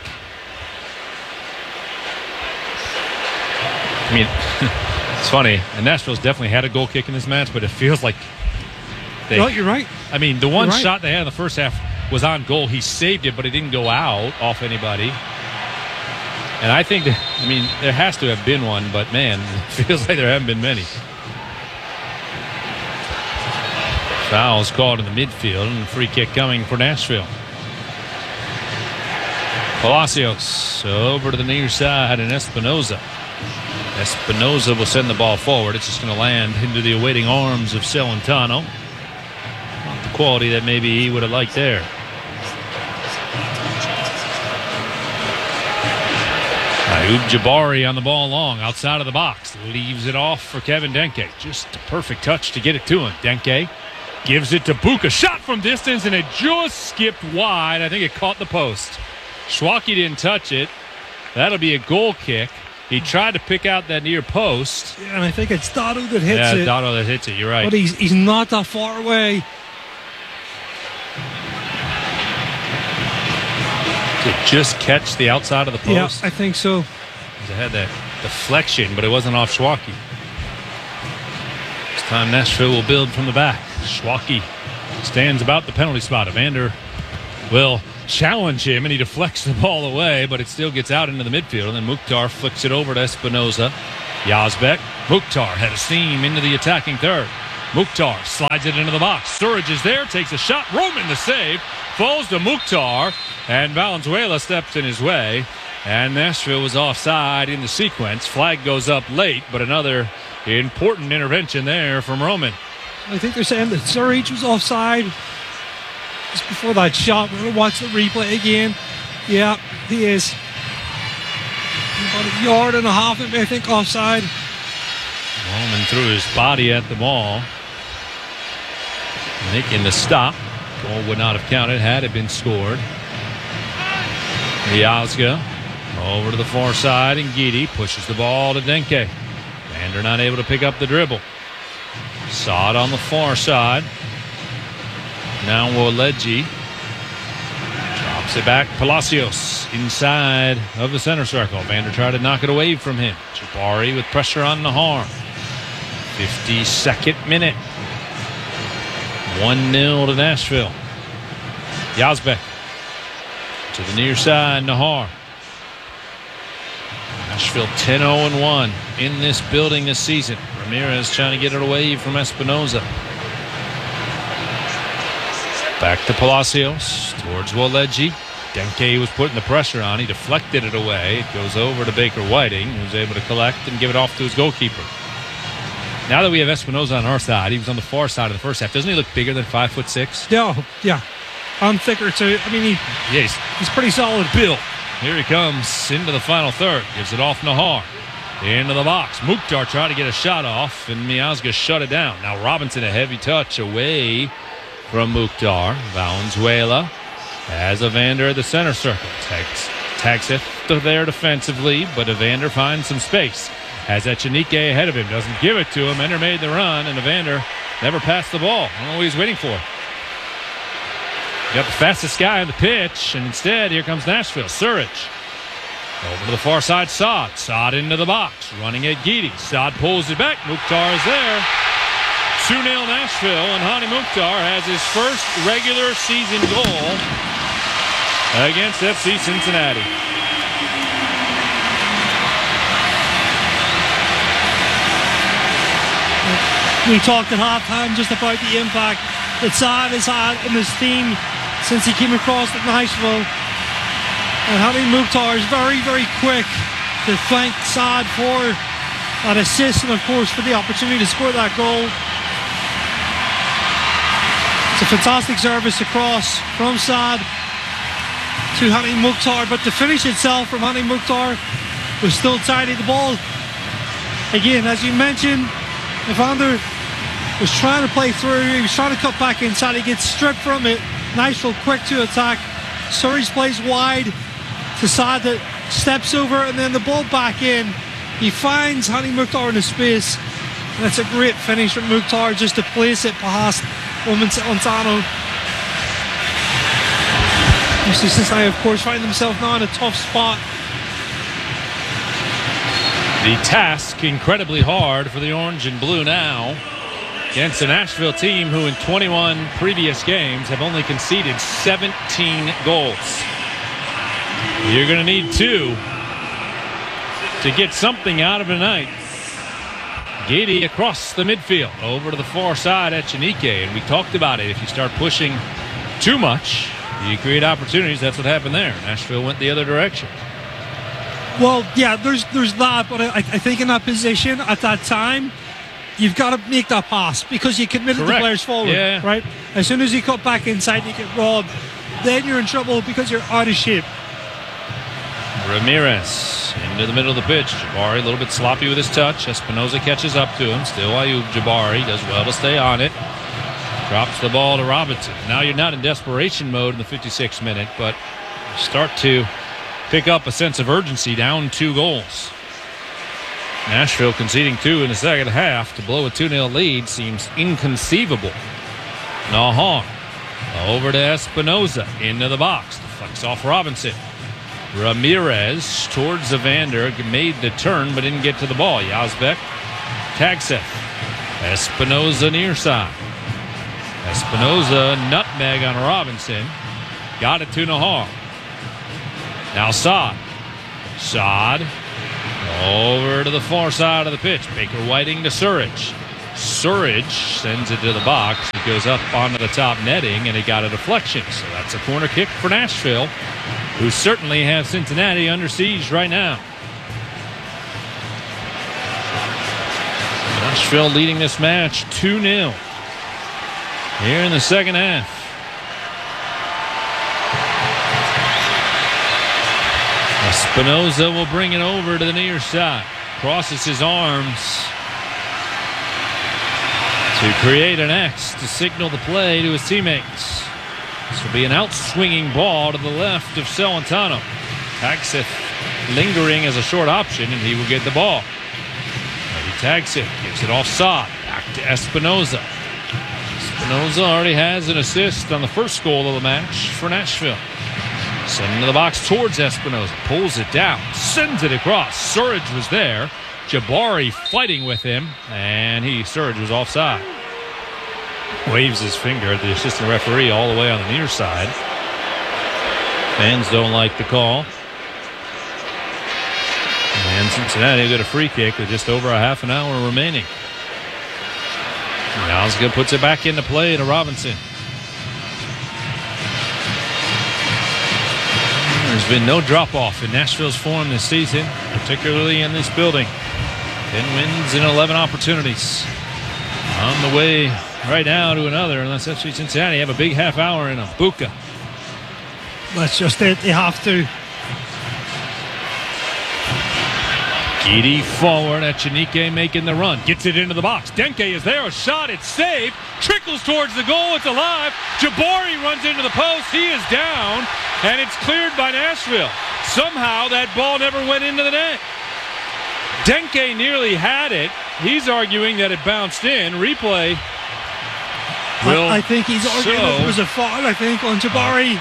S1: I mean, it's funny, and Nashville's definitely had a goal kick in this match, but it feels like they,
S2: no, you're right.
S1: I mean, the one
S2: right.
S1: shot they had in the first half was on goal. He saved it, but it didn't go out off anybody. And I think, that, I mean, there has to have been one, but man, it feels like there haven't been many. Foul's called in the midfield, and a free kick coming for Nashville. Palacios over to the near side, and Espinoza. Espinoza will send the ball forward. It's just going to land into the awaiting arms of Celentano. Not the quality that maybe he would have liked there. Ayub Jabari on the ball long, outside of the box. Leaves it off for Kevin Denke. Just a perfect touch to get it to him. Denke gives it to Buka. Shot from distance, and it just skipped wide. I think it caught the post. Schwacke didn't touch it. That'll be a goal kick. He tried to pick out that near post.
S2: Yeah, and I think it's Dotto that hits
S1: yeah,
S2: it.
S1: Yeah, Dotto that hits it. You're right.
S2: But he's he's not that far away.
S1: Did it just catch the outside of the post?
S2: Yeah, I think so.
S1: It had that deflection, but it wasn't off Schwacke. This time Nashville will build from the back. Schwacke stands about the penalty spot. Evander will challenge him, and he deflects the ball away, but it still gets out into the midfield, and then Mukhtar flicks it over to Espinoza. Yazbek, Mukhtar had a seam into the attacking third. Mukhtar slides it into the box. Sturridge is there, takes a shot. Roman the save, falls to Mukhtar, and Valenzuela steps in his way. And Nashville was offside in the sequence. Flag goes up late, but another important intervention there from Roman.
S2: I think they're saying that Sturridge was offside just before that shot. We're going to watch the replay again. Yeah, he is. About a yard and a half, I think, offside.
S1: Roman threw his body at the ball, making the stop. Goal would not have counted had it been scored. Miazga over to the far side, and Guidi pushes the ball to Denke. Vander not able to pick up the dribble. Saad on the far side. Now Woleji drops it back. Palacios inside of the center circle. Vander tried to knock it away from him. Jabari with pressure on Nahar. fifty-second minute. one nil to Nashville. Yazbek to the near side, Nahar. Nashville ten oh one in this building this season. Ramirez trying to get it away from Espinoza. Back to Palacios towards Woleji. Denke was putting the pressure on. He deflected it away. It goes over to Baker Whiting, who's able to collect and give it off to his goalkeeper. Now that we have Espinoza on our side, he was on the far side of the first half. Doesn't he look bigger than five foot six?
S2: Yeah, yeah. I'm thicker too. I mean, he,
S1: yeah, he's,
S2: he's pretty solid built.
S1: Here he comes into the final third. Gives it off Nahar. Into the box. Mukhtar trying to get a shot off, and Miazga shut it down. Now Robinson, a heavy touch away from Mukhtar. Valenzuela has Evander at the center circle. Tags, tags it there defensively, but Evander finds some space. Has Echenique ahead of him. Doesn't give it to him. Ender made the run, and Evander never passed the ball. I don't know what he's waiting for. Got the fastest guy on the pitch, and instead, here comes Nashville. Sturridge. Over to the far side, Saad. Saad into the box. Running at Guidi. Saad pulls it back. Mukhtar is there. two nil Nashville, and Hani Mukhtar has his first regular season goal against F C Cincinnati.
S2: We talked at halftime just about the impact that Saad has had in this team since he came across at Nashville. And Hani Mukhtar is very, very quick to thank Saad for that assist and, of course, for the opportunity to score that goal. It's a fantastic service across from Saad to Hani Mukhtar, but the finish itself from Hani Mukhtar was still tidy. The ball, again, as you mentioned, Evander was trying to play through. He was trying to cut back inside. He gets stripped from it. Nashville quick to attack. Sturridge plays wide to Saad that steps over, and then the ball back in. He finds Hani Mukhtar in the space, and it's a great finish from Mukhtar just to place it past Roman Celentano. Cincinnati, of course, find themselves now in a tough spot.
S1: The task incredibly hard for the orange and blue now against a Nashville team who in twenty-one previous games have only conceded seventeen goals. You're going to need two to get something out of tonight. Guidi across the midfield over to the far side at Echenique, and we talked about it. If you start pushing too much, you create opportunities. That's what happened there. Nashville went the other direction.
S2: Well, yeah, there's there's that, but I, I think in that position at that time, you've got to make that pass because you committed
S1: Correct.
S2: the players forward,
S1: yeah.
S2: right? As soon as you cut back inside, you get robbed. Then you're in trouble because you're out of shape.
S1: Ramirez into the middle of the pitch. Jabari a little bit sloppy with his touch. Espinoza catches up to him. Still Ayoub Jabari does well to stay on it. Drops the ball to Robinson. Now you're not in desperation mode in the fifty-sixth minute, but you start to pick up a sense of urgency, down two goals. Nashville conceding two in the second half to blow a two nil lead seems inconceivable. Nahar over to Espinoza into the box. Deflects off Robinson. Ramirez towards Evander, made the turn but didn't get to the ball. Yazbek, Tagset, Espinoza near side. Espinoza nutmeg on Robinson. Got it to Nahar. Now Saad. Saad over to the far side of the pitch. Baker Whiting to Surridge. Surridge sends it to the box. It goes up onto the top netting, and he got a deflection. So that's a corner kick for Nashville, who certainly have Cincinnati under siege right now. Nashville leading this match two nil here in the second half. Espinoza will bring it over to the near side. Crosses his arms to create an X to signal the play to his teammates. This will be an out-swinging ball to the left of Celentano. Tagseth lingering as a short option, and he will get the ball. He tags it, gives it off Saad. Back to Espinoza. Espinoza already has an assist on the first goal of the match for Nashville. Sending to the box towards Espinoza. Pulls it down. Sends it across. Surridge was there. Jabari fighting with him. And he, Surridge, was offside. Waves his finger at the assistant referee all the way on the near side. Fans don't like the call. And Cincinnati got a free kick with just over a half an hour remaining. Miazga puts it back into play to Robinson. There's been no drop-off in Nashville's form this season, particularly in this building. ten wins and eleven opportunities. On the way right now to another, unless F C Cincinnati have a big half hour in a Buka.
S2: That's just it. They have to.
S1: Gidi forward. Echenique making the run. Gets it into the box. Denke is there. A shot. It's saved. Trickles towards the goal. It's alive. Jabari runs into the post. He is down. And it's cleared by Nashville. Somehow that ball never went into the net. Denke nearly had it. He's arguing that it bounced in. Replay. Will
S2: I, I think he's arguing
S1: show.
S2: that there was a foul, I think, on Jabari.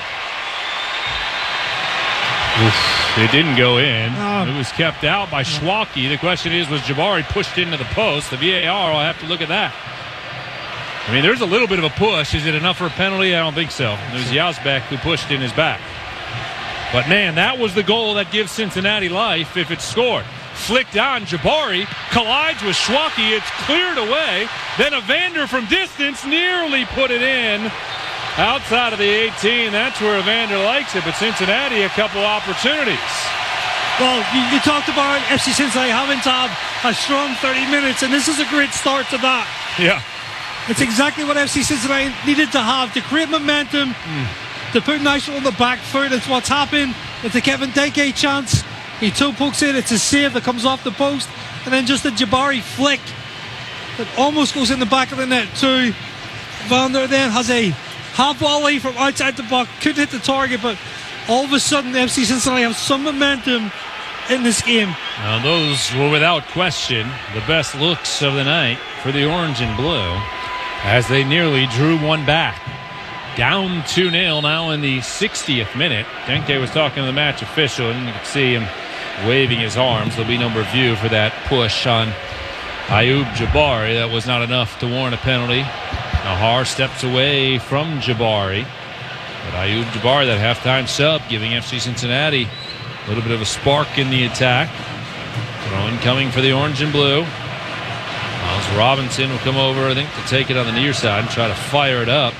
S1: Oof, it didn't go in.
S2: Oh.
S1: It was kept out by Schwalke. The question is, was Jabari pushed into the post? The V A R will have to look at that. I mean, there's a little bit of a push. Is it enough for a penalty? I don't think so. It was Yazbek who pushed in his back. But, man, that was the goal that gives Cincinnati life if it's scored. Flicked on, Jabari collides with Schwalke. It's cleared away. Then Evander from distance nearly put it in. Outside of the eighteen, that's where Evander likes it, but Cincinnati a couple opportunities.
S2: Well, you, you talked about F C Cincinnati having to have a strong thirty minutes, and this is a great start to that.
S1: Yeah.
S2: It's exactly what F C Cincinnati needed to have to create momentum, mm. to put Nashville on the back foot. It's what's happened with the Kevin Denke chance. He toe pokes it, it's a save that comes off the post, and then just a Jabari flick that almost goes in the back of the net too. Evander then has a half volley from outside the box, couldn't hit the target, but all of a sudden F C Cincinnati have some momentum in this game.
S1: Now those were without question the best looks of the night for the orange and blue as they nearly drew one back. Down two nil now in the sixtieth minute. Denke was talking to the match official, and you can see him waving his arms. There'll be no review for that push on Ayoub Jabari. That was not enough to warrant a penalty. Nahar steps away from Jabari. But Ayoub Jabari, that halftime sub, giving F C Cincinnati a little bit of a spark in the attack. Throwing coming for the orange and blue. Miles Robinson will come over, I think, to take it on the near side and try to fire it up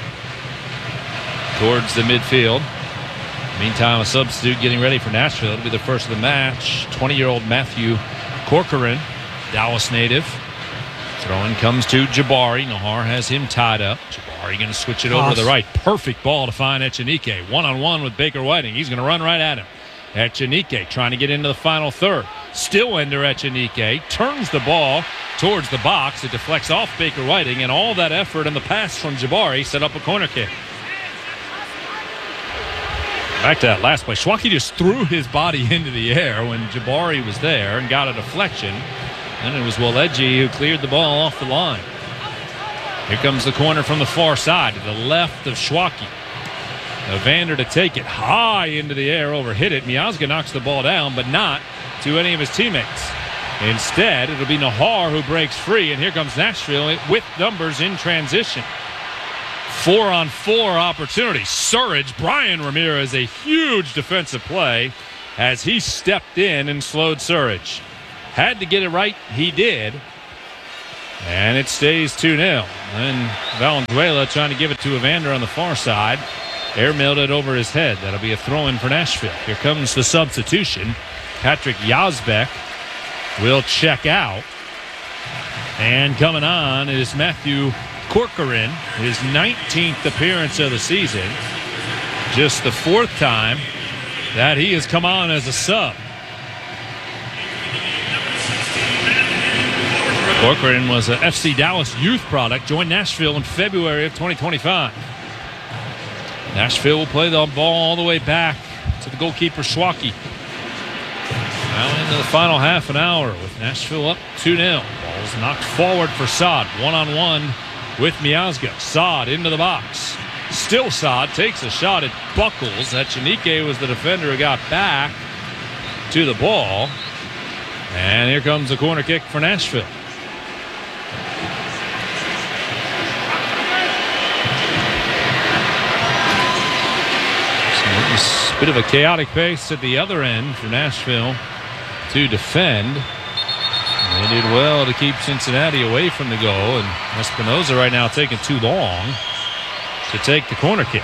S1: towards the midfield. Meantime, a substitute getting ready for Nashville. It'll be the first of the match. twenty-year-old Matthew Corcoran, Dallas native. Throwing comes to Jabari. Nahar has him tied up. Jabari going to switch it over awesome. to the right. Perfect ball to find Echenique. One-on-one with Baker Whiting. He's going to run right at him. Echenique trying to get into the final third. Still under Echenique. Turns the ball towards the box. It deflects off Baker Whiting, and all that effort and the pass from Jabari set up a corner kick. Back to that last play. Schwalke just threw his body into the air when Jabari was there and got a deflection. And it was Waleji who cleared the ball off the line. Here comes the corner from the far side to the left of Schwalke. Evander to take it high into the air, overhit it. Miazga knocks the ball down, but not to any of his teammates. Instead, it'll be Nahar who breaks free, and here comes Nashville with numbers in transition. four on four opportunity. Surridge, Brian Ramirez, a huge defensive play as he stepped in and slowed Surridge. Had to get it right, he did. And it stays two nil. Then Valenzuela trying to give it to Evander on the far side. Airmailed it over his head. That'll be a throw-in for Nashville. Here comes the substitution. Patrick Yazbek will check out. And coming on is Matthew Corcoran, his nineteenth appearance of the season. Just the fourth time that he has come on as a sub. Corcoran was an F C Dallas youth product, joined Nashville in February of twenty twenty-five. Nashville will play the ball all the way back to the goalkeeper, Schwacke. Now into the final half an hour with Nashville up two nil. Ball's knocked forward for Saad, one-on-one with Miazga. Saad into the box. Still Saad takes a shot at Buckles. Echenike was the defender who got back to the ball. And here comes the corner kick for Nashville. So a bit of a chaotic pace at the other end for Nashville to defend. They did well to keep Cincinnati away from the goal, and Espinoza right now taking too long to take the corner kick.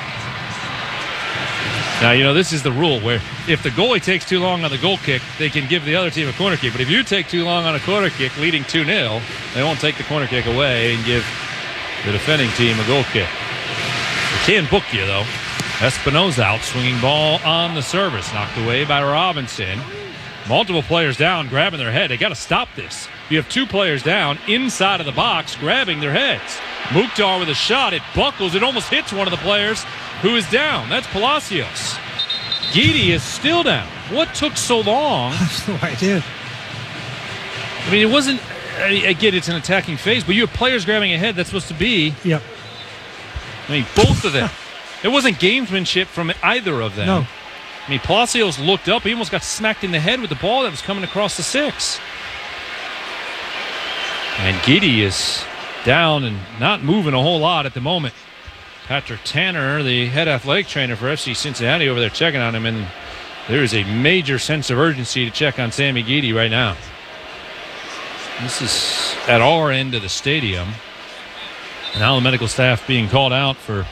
S1: Now, you know, this is the rule where if the goalie takes too long on the goal kick, they can give the other team a corner kick. But if you take too long on a corner kick leading two nil, they won't take the corner kick away and give the defending team a goal kick. They can book you, though. Espinoza out, swinging ball on the service. Knocked away by Robinson. Multiple players down, grabbing their head. They got to stop this. You have two players down inside of the box, grabbing their heads. Mukhtar with a shot. It buckles. It almost hits one of the players who is down. That's Palacios. Guidi is still down. What took so long?
S2: I have no idea.
S1: I mean, it wasn't, I get it's an attacking phase, but you have players grabbing a head that's supposed to be.
S2: Yep.
S1: I mean, both of them. It wasn't gamesmanship from either of them.
S2: No.
S1: I mean, Palacios looked up. He almost got smacked in the head with the ball that was coming across the six. And Guidi is down and not moving a whole lot at the moment. Patrick Tanner, the head athletic trainer for F C Cincinnati, over there checking on him, and there is a major sense of urgency to check on Sammy Guidi right now. This is at our end of the stadium. Now the medical staff being called out for...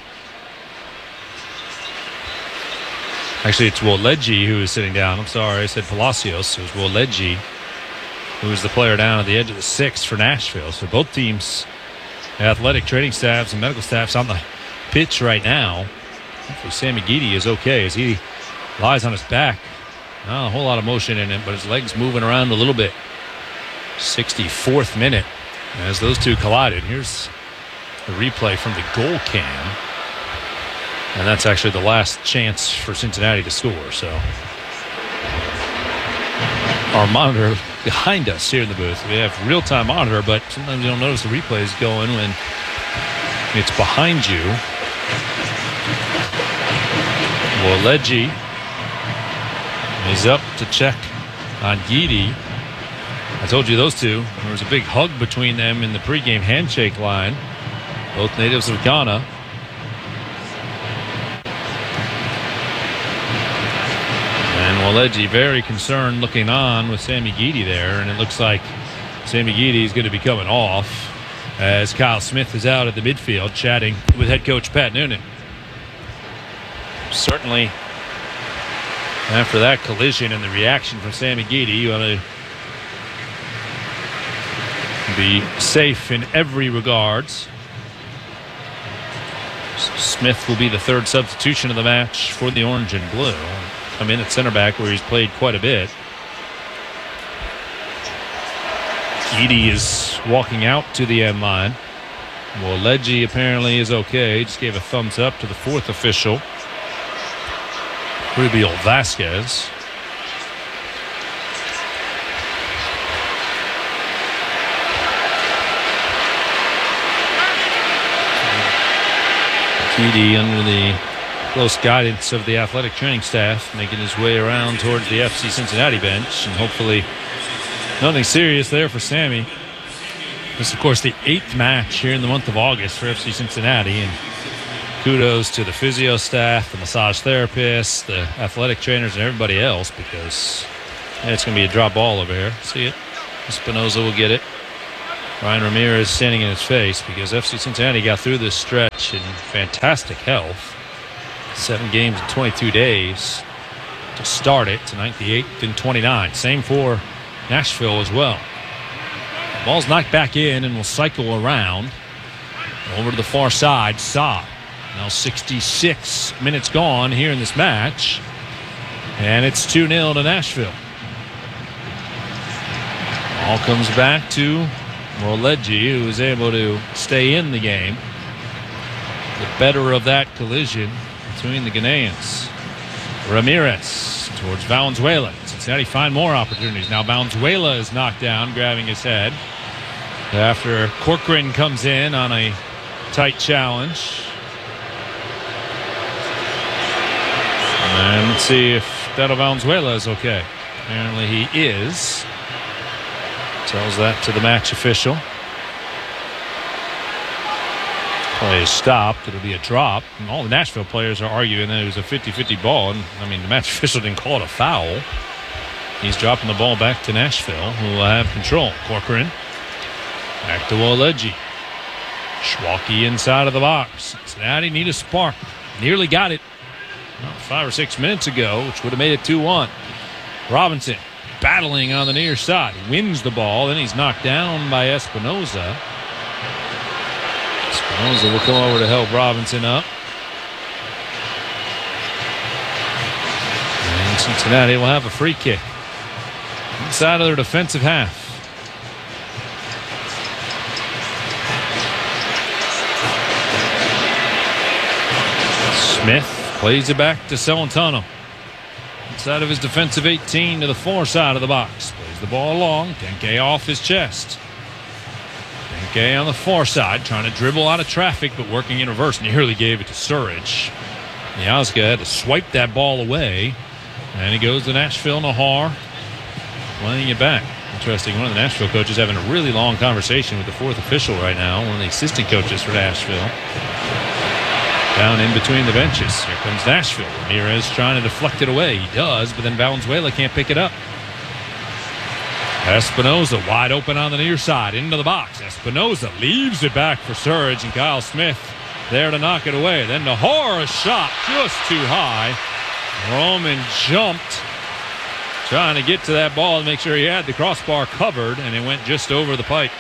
S1: Actually, it's Woledji who is sitting down. I'm sorry, I said Palacios. It was Woledji who is the player down at the edge of the sixth for Nashville. So both teams, athletic training staffs and medical staffs on the pitch right now. Hopefully Sammy Guidi is okay as he lies on his back. Not a whole lot of motion in it, but his legs moving around a little bit. sixty-fourth minute as those two collided. Here's the replay from the goal cam. And that's actually the last chance for Cincinnati to score. So our monitor behind us here in the booth. We have real-time monitor, but sometimes you don't notice the replays going when it's behind you. Woledji is up to check on Guidi. I told you those two. There was a big hug between them in the pregame handshake line. Both natives of Ghana. And Woledji very concerned looking on with Sammy Guidi there, and it looks like Sammy Guidi is going to be coming off as Kyle Smith is out at the midfield chatting with head coach Pat Noonan. Certainly, after that collision and the reaction from Sammy Guidi, you want to be safe in every regards. Smith will be the third substitution of the match for the orange and blue. Come in at center back where he's played quite a bit. Guidi is walking out to the end line. Woledji apparently is okay. Just gave a thumbs up to the fourth official, Rubio Vasquez. Guidi under the close guidance of the athletic training staff, making his way around towards the F C Cincinnati bench, and hopefully nothing serious there for Sammy. This is, of course, the eighth match here in the month of August for F C Cincinnati, and kudos to the physio staff, the massage therapists, the athletic trainers, and everybody else, because yeah, it's going to be a drop ball over here. See it? Espinoza will get it. Ryan Ramirez standing in his face because F C Cincinnati got through this stretch in fantastic health. Seven games in twenty-two days to start it. Tonight, the eighth in twenty-nine. Same for Nashville as well. Ball's knocked back in and will cycle around. Over to the far side, Saab. Now sixty-six minutes gone here in this match. And it's two nil to Nashville. All comes back to Roleggi, who was able to stay in the game. The better of that collision between the Ghanaians. Ramirez towards Valenzuela. Cincinnati find more opportunities. Now Valenzuela is knocked down, grabbing his head. After Corcoran comes in on a tight challenge. And let's see if Beto Valenzuela is okay. Apparently he is. Tells that to the match official. Play is stopped. It'll be a drop. And all the Nashville players are arguing that it was a fifty-fifty ball. And I mean, the match official didn't call it a foul. He's dropping the ball back to Nashville, who will have control. Corcoran. Back to Woleggi. Schwalke inside of the box. Cincinnati need a spark. Nearly got it well, five or six minutes ago, which would have made it two one. Robinson battling on the near side. Wins the ball. Then he's knocked down by Espinoza. Espinoza will come over to help Robinson up. And Cincinnati will have a free kick inside of their defensive half. Smith plays it back to Celentano. Inside of his defensive eighteen to the far side of the box. Plays the ball along. Denke off his chest. Denke on the far side, trying to dribble out of traffic, but working in reverse. Nearly gave it to Surridge. Miazga had to swipe that ball away. And he goes to Nashville. Nahar playing it back. Interesting. One of the Nashville coaches having a really long conversation with the fourth official right now. One of the assistant coaches for Nashville. Down in between the benches. Here comes Nashville. Ramirez trying to deflect it away. He does, but then Valenzuela can't pick it up. Espinoza wide open on the near side. Into the box. Espinoza leaves it back for Surridge, and Kyle Smith there to knock it away. Then Nahar, a shot just too high. Roman jumped, trying to get to that ball and make sure he had the crossbar covered, and it went just over the pipe.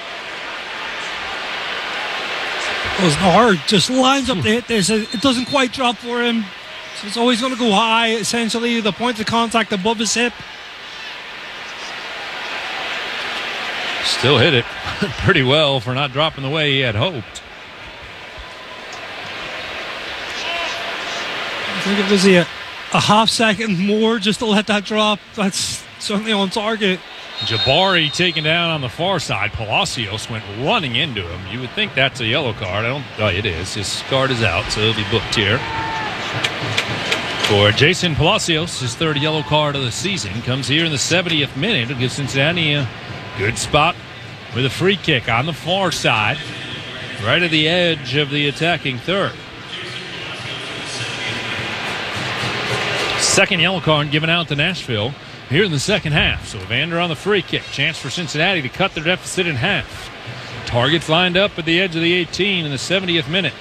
S2: Nahar just lines up to hit this. It doesn't quite drop for him. So it's always going to go high, essentially. The point of contact above his hip.
S1: Still hit it pretty well for not dropping the way he had hoped.
S2: I think it was a, a half second more just to let that drop. That's certainly on target.
S1: Jabari taken down on the far side. Palacios went running into him. You would think that's a yellow card. I don't. Oh, it is. His card is out, so he'll be booked here. For Jason Palacios, his third yellow card of the season comes here in the seventieth minute. It'll give Cincinnati a good spot with a free kick on the far side, right at the edge of the attacking third. Second yellow card given out to Nashville here in the second half. So Evander on the free kick. Chance for Cincinnati to cut their deficit in half. Targets lined up at the edge of the eighteen in the seventieth minute.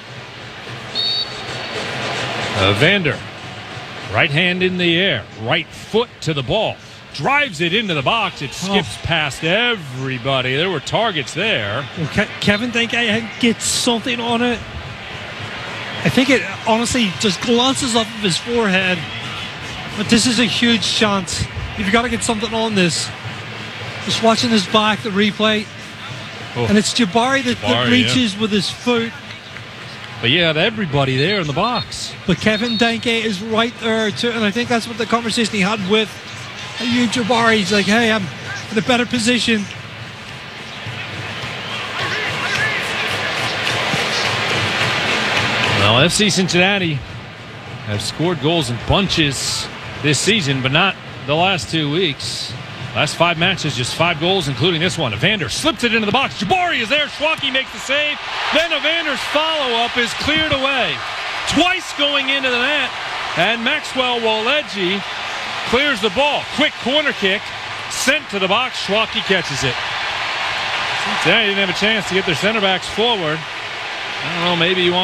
S1: Evander, right hand in the air, right foot to the ball. Drives it into the box. It skips oh. past everybody. There were targets there.
S2: Well, Ke- Kevin Denke gets something on it. I think it honestly just glances off of his forehead. But this is a huge chance. You've got to get something on this. Just watching his back, the replay. Oh. And it's Jabari that, Jabari, that reaches yeah. with his foot.
S1: But yeah, everybody there in the box.
S2: But Kevin Denke is right there too. And I think that's what the conversation he had with you, Jabari. He's like, hey, I'm in a better position.
S1: Well, F C Cincinnati have scored goals in bunches this season, but not the last two weeks. Last five matches, just five goals, including this one. Evander slips it into the box. Jabari is there. Schwalke makes the save. Then Evander's follow-up is cleared away. Twice going into the net. And Maxwell Woledji clears the ball. Quick corner kick. Sent to the box. Schwalke catches it. Cincinnati didn't have a chance to get their center backs forward. I don't know, maybe you want